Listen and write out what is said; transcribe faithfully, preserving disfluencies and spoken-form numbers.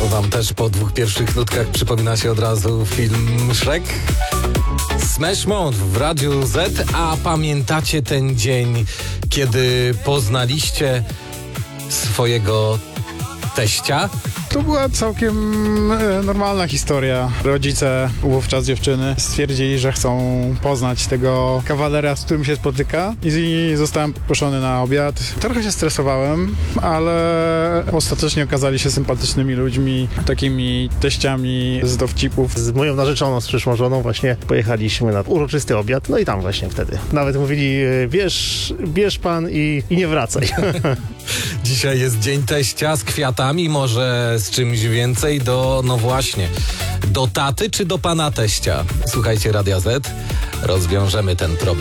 wam też po dwóch pierwszych nutkach przypomina się od razu film Shrek? Smash Mouth w Radiu Z, a pamiętacie ten dzień, kiedy poznaliście swojego teścia? To była całkiem e, normalna historia. Rodzice, wówczas dziewczyny, stwierdzili, że chcą poznać tego kawalera, z którym się spotyka, i, i zostałem poproszony na obiad. Trochę się stresowałem, ale ostatecznie okazali się sympatycznymi ludźmi, takimi teściami z dowcipów. Z moją narzeczoną, z przyszłą żoną właśnie pojechaliśmy na uroczysty obiad, no i tam właśnie wtedy. Nawet mówili, bierz, bierz pan i, i nie wracaj. Dzisiaj jest Dzień Teścia z kwiatami, może z czymś więcej do, no właśnie, do taty czy do pana teścia? Słuchajcie Radia Z, rozwiążemy ten problem.